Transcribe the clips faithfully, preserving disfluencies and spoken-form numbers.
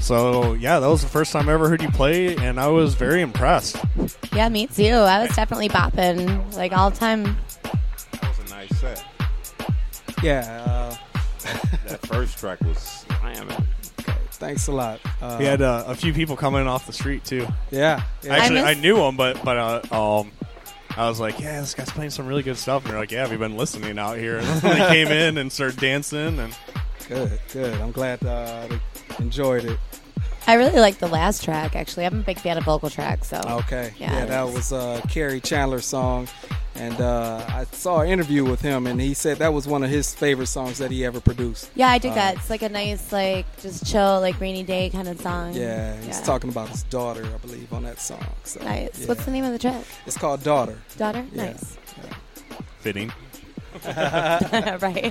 So, yeah, that was the first time I ever heard you play, and I was very impressed. Yeah, me too. I was definitely bopping, like, all the time. That was a nice set. Yeah. Uh, that first track was slamming. Okay, thanks a lot. Uh, We had uh, a few people coming in off the street, too. Yeah. yeah. Actually, I I, miss- knew them, but, but uh, um, I was like, yeah, this guy's playing some really good stuff. And they're like, yeah, we've been listening out here. And then they came in and started dancing. And Good, good. I'm glad uh, they enjoyed it. I really like the last track, actually. I'm a big fan of vocal tracks, so. Okay. Yeah, Yeah, that it's- was uh, Kerry Chandler's song. And uh, I saw an interview with him, and he said that was one of his favorite songs that he ever produced. Yeah, I dig Uh, that. It's like a nice, like, just chill, like, rainy day kind of song. Yeah, he's Yeah. talking about his daughter, I believe, on that song. So, Nice. yeah. What's the name of the track? It's called Daughter. Daughter? Yeah. Nice. fitting. Right.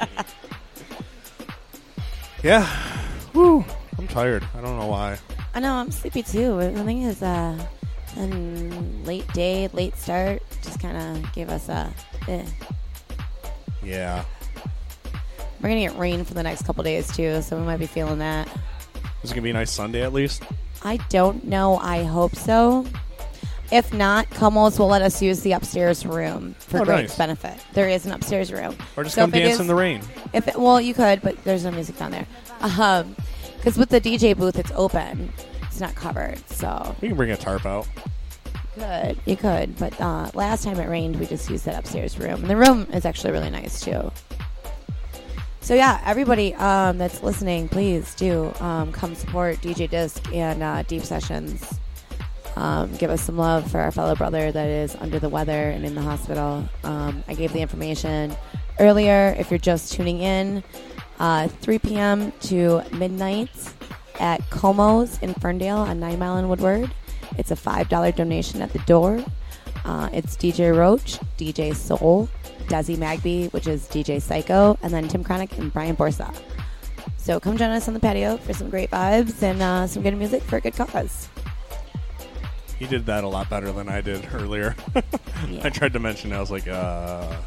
Yeah. Woo. I'm tired. I don't know why. I know, I'm sleepy too. The thing is, uh, and late day, late start, just kind of gave us a, eh. Yeah. We're going to get rain for the next couple days too, so we might be feeling that. Is it going to be a nice Sunday at least? I don't know. I hope so. If not, Como's will let us use the upstairs room for Oh, Greg's nice. benefit. There is an upstairs room. Or just So come if it dance is- in the rain? If it, well, you could, but there's no music down there. Um, because with the D J booth, it's open. It's not covered, so You can bring a tarp out. you could. You could. But uh, last time it rained, we just used that upstairs room. And the room is actually really nice, too. So, yeah, everybody um, that's listening, please do um, come support D J Disc and uh, Deep Sessions. Um, give us some love for our fellow brother that is under the weather and in the hospital. Um, I gave the information earlier. If you're just tuning in, uh, three p.m. to midnight at Como's in Ferndale on Nine Mile and Woodward. It's a five dollars donation at the door. Uh, it's D J Roach, D J Soul, Desi Magby, which is D J Psycho, and then Tim Chronic and Brian Borsa. So come join us on the patio for some great vibes and uh, some good music for a good cause. He did that a lot better than I did earlier. Yeah. I tried to mention it. I was like, uh...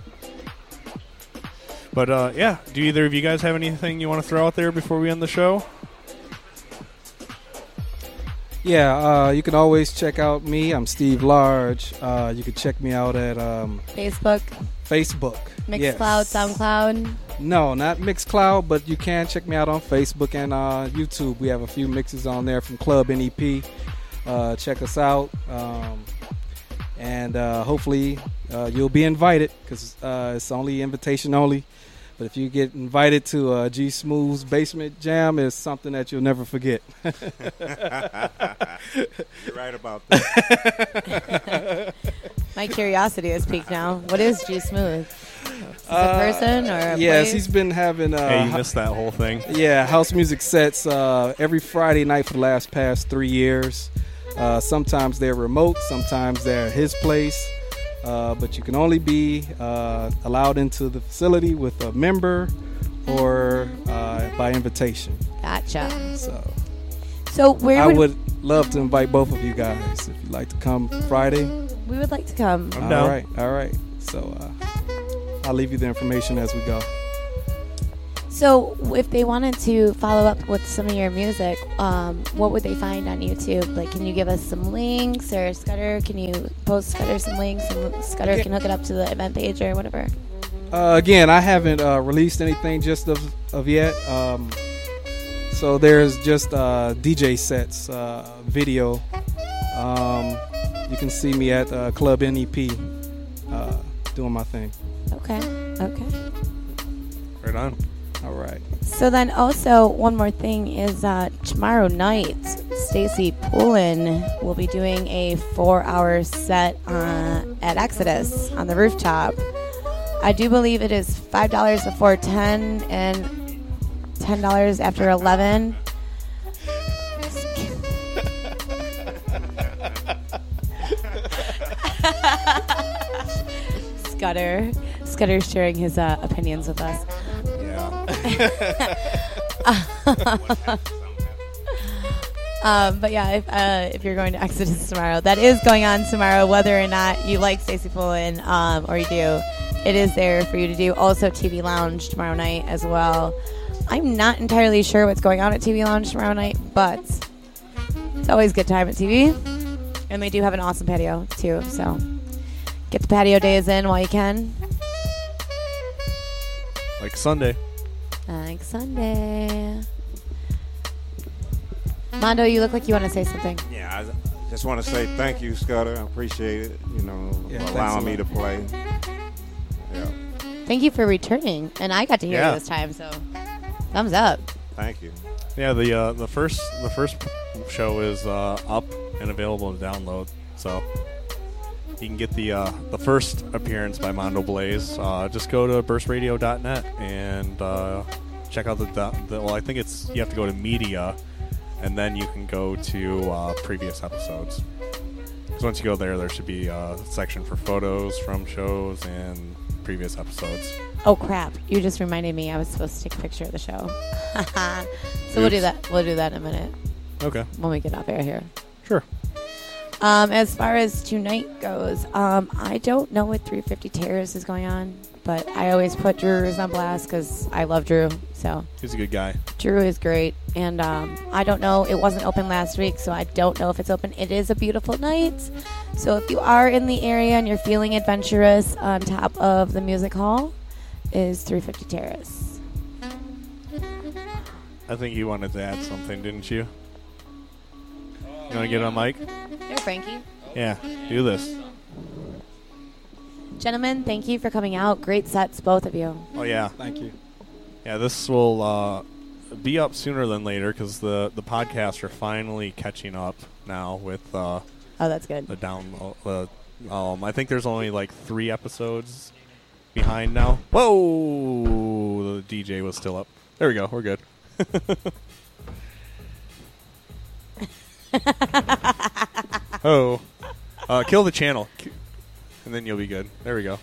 But, uh, yeah. Do either of you guys have anything you want to throw out there before we end the show? Yeah, uh, you can always check out me. I'm Steve Large. Uh, you can check me out at um, Facebook, Facebook. Mixcloud, Yes. SoundCloud. No, not Mixcloud, but you can check me out on Facebook and uh, YouTube. We have a few mixes on there from Club N E P. Uh, check us out. Um, and uh, hopefully uh, you'll be invited because uh, it's only invitation only. But if you get invited to uh, G Smooth's Basement Jam, it's something that you'll never forget. You're right about that. My curiosity has peaked now. What is G Smooth? Is it a Uh, person or a yes, place? he's been having uh, Hey, you missed that whole thing. yeah house music sets uh, every Friday night for the last past three years. Uh, sometimes they're remote, sometimes they're at his place. Uh, but you can only be uh, allowed into the facility with a member or uh, by invitation. Gotcha. So So where I would, would love to invite both of you guys if you'd like to come Friday. we would like to come? I'm All down. right, all right. So uh, I'll leave you the information as we go. So if they wanted to follow up with some of your music, um, what would they find on YouTube? Like, can you give us some links, or Scudder, can you post Scudder some links, and Scudder can hook it up to the event page or whatever? Uh, again, I haven't uh, released anything just of, of yet. Um, so there's just uh, D J sets, uh, video. Um, you can see me at uh, Club N E P uh, doing my thing. Okay, okay. Right on. All right. So then also one more thing is uh, tomorrow night, Stacy Poulin will be doing a four-hour set uh, at Exodus on the rooftop. I do believe it is five dollars before ten and ten dollars after eleven. Scudder. Scudder's sharing his uh, opinions with us. um, but yeah, if uh, if you're going to Exodus tomorrow, that is going on tomorrow. Whether or not you like Stacy Poulin um, or you do, it is there for you to do. Also, T V Lounge tomorrow night as well. I'm not entirely sure what's going on at T V Lounge tomorrow night, but it's always a good time at T V. And they do have an awesome patio, too. So get the patio days in while you can. Like Sunday. Like Sunday. Mondo, you look like you want to say something. Yeah, I just want to say thank you, Scudder. I appreciate it, you know, Yeah, for thanks allowing a me to lot. play. Yeah, Thank you for returning. And I got to hear Yeah. you this time, so thumbs up. thank you. Yeah, the uh, the first the first show is uh, up and available to download. So you can get the uh, the first appearance by Mondo Blaze. Uh, just go to burst radio dot net and uh, check out the, the well. I think it's you have to go to media, and then you can go to uh, previous episodes. So once you go there, there should be a section for photos from shows and previous episodes. Oh crap! You just reminded me I was supposed to take a picture of the show. So we'll do Oops. that. We'll do that in a minute Okay, when we get off air here. sure. Um, as far as tonight goes, um, I don't know what three fifty Terrace is going on, but I always put Drew Ruse on blast because I love Drew. So He's a good guy. Drew is great, and um, I don't know. It wasn't open last week, so I don't know if it's open. It is a beautiful night, so if you are in the area and you're feeling adventurous, on top of the music hall is three fifty Terrace. I think you wanted to add something, didn't you? You want to get on mic? There, Frankie. Yeah, do this. Gentlemen, thank you for coming out. Great sets, both of you. Oh yeah, Thank you. yeah. This will uh, be up sooner than later because the the podcasts are finally catching up now with uh, Oh, that's good. the down. Uh, um, I think there's only like three episodes behind now. Whoa! The D J was still up. There we go. We're good. Oh, uh, kill the channel, K- and then you'll be good. There we go.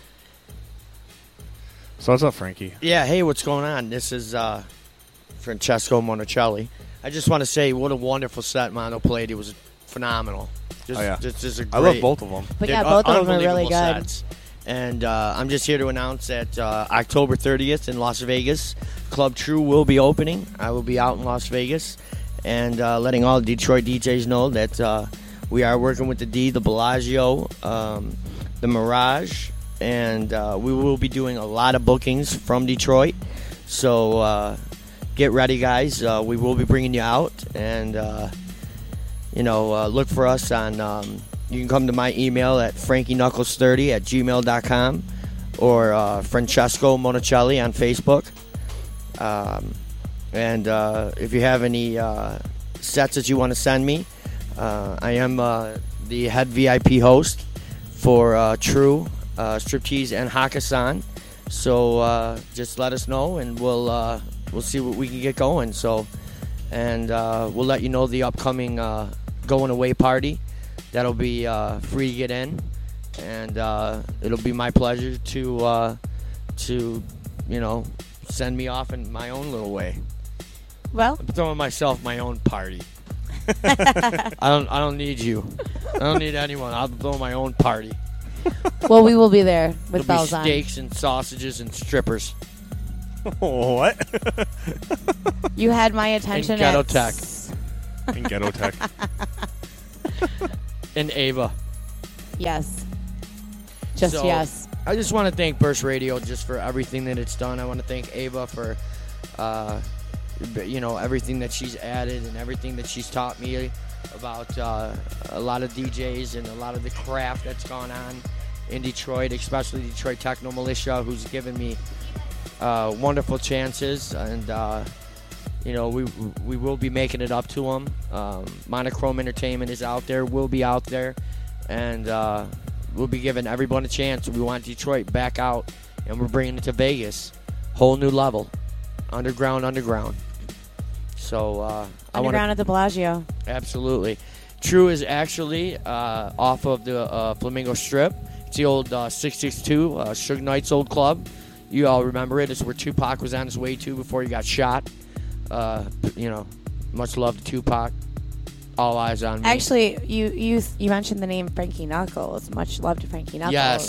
So what's up, Frankie? Yeah, hey, what's going on? This is uh, Francesco Monticelli. I just want to say what a wonderful set Mondo played. It was phenomenal. Just, Oh, yeah. just, just a I love great- both of them. But They're yeah, both of them are unbelievable really good. sets. And uh, I'm just here to announce that uh, October thirtieth in Las Vegas, Club True will be opening. I will be out in Las Vegas and uh, letting all Detroit D Js know that uh, we are working with the D, the Bellagio, um, the Mirage, and uh, we will be doing a lot of bookings from Detroit. So uh, get ready, guys. Uh, we will be bringing you out, and uh, you know, uh, look for us on. Um, you can come to my email at frankie knuckles thirty at gmail dot com or uh, Francesco Monticelli on Facebook. Um, and uh, if you have any uh, sets that you want to send me, uh, I am uh, the head V I P host for uh, True, uh, Striptease, and Hakkasan. So uh, just let us know, and we'll uh, we'll see what we can get going. So, and uh, we'll let you know the upcoming uh, going away party. That'll be uh, free to get in, and uh, it'll be my pleasure to uh, to you know send me off in my own little way. Well, I'm throwing myself my own party. I don't I don't need you. I don't need anyone. I'll throw my own party. well, we will be there with There'll be bells on. steaks and sausages and strippers. What? You had my attention. Ghetto at Tech. s- In Ghetto Tech. And Ava. Yes. Just So, yes. I just want to thank Burst Radio just for everything that it's done. I want to thank Ava for, uh, b- you know, everything that she's added and everything that she's taught me about uh, a lot of D Js and a lot of the craft that's gone on in Detroit, especially Detroit Techno Militia, who's given me uh, wonderful chances. And, uh, you know, we we will be making it up to them. Um, Monochrome Entertainment is out there. We'll be out there. And uh, we'll be giving everyone a chance. We want Detroit back out, and we're bringing it to Vegas. Whole new level. Underground, underground. So uh, I want Underground at the Bellagio. absolutely. True is actually uh, off of the uh, Flamingo Strip. It's the old uh, six six two uh, Suge Knight's old club. You all remember it. It's where Tupac was on his way to before he got shot. Uh, you know, much love to Tupac. All eyes on me. Actually, you you you mentioned the name Frankie Knuckles. Much love to Frankie Knuckles. Yes,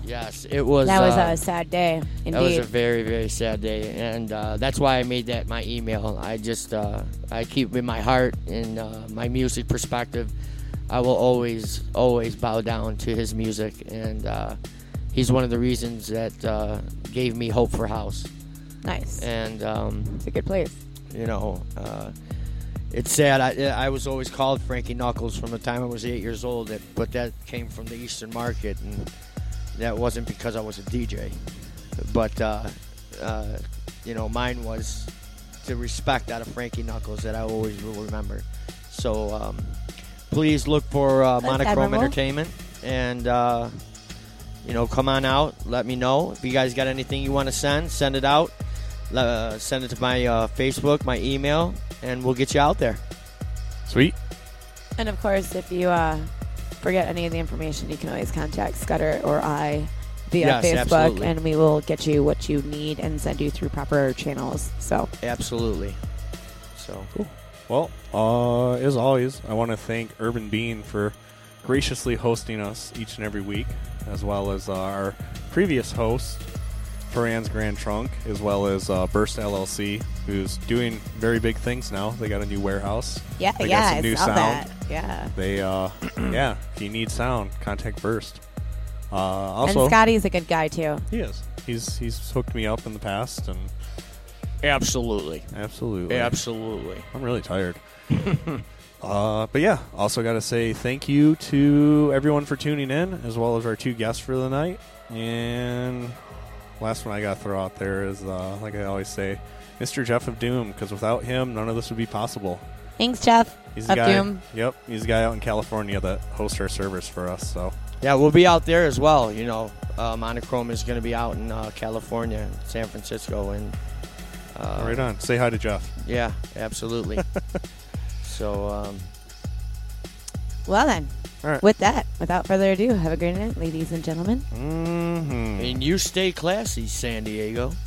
Yes, it was. That was uh, a sad day, indeed. That was a very, very sad day, and uh, that's why I made that my email. I just, uh, I keep in my heart and uh, my music perspective. I will always, always bow down to his music, and uh, he's one of the reasons that uh, gave me hope for house. Nice. And um, it's a good place. You know, uh, it's sad. I, I was always called Frankie Knuckles from the time I was eight years old, but that came from the Eastern Market, and that wasn't because I was a D J. But, uh, uh, you know, mine was the respect out of Frankie Knuckles that I always will remember. So um, please look for uh, Monochrome Entertainment, and, uh, you know, come on out. Let me know. If you guys got anything you want to send, send it out. Uh, send it to my uh, Facebook, my email, and we'll get you out there. Sweet. And, of course, if you uh, forget any of the information, you can always contact Scudder or I via yes, Facebook, absolutely. and we will get you what you need and send you through proper channels. So Absolutely. So cool. Well, uh, as always, I want to thank Urban Bean for graciously hosting us each and every week, as well as uh, our previous host, Ferran's Grand Trunk, as well as uh, Burst L L C, who's doing very big things now. They got a new warehouse. Yeah, they yeah, got some I new saw sound. that. Yeah. They, uh, yeah, if you need sound, contact Burst. Uh, also, and Scotty's a good guy, too. He is. He's he's hooked me up in the past, and absolutely, absolutely, absolutely. I'm really tired. uh, but yeah, also got to say thank you to everyone for tuning in, as well as our two guests for the night. And last one I got to throw out there is, uh, like I always say, Mister Jeff of Doom, because without him, none of this would be possible. Thanks, Jeff. He's the of guy. Doom. Yep, he's the guy out in California that hosts our servers for us. So yeah, we'll be out there as well. You know, uh, Monochrome is going to be out in uh, California, San Francisco, and uh, right on. Say hi to Jeff. Yeah, absolutely. so, um, well then, all right. With that, without further ado, have a great night, ladies and gentlemen. Mm-hmm. And you stay classy, San Diego.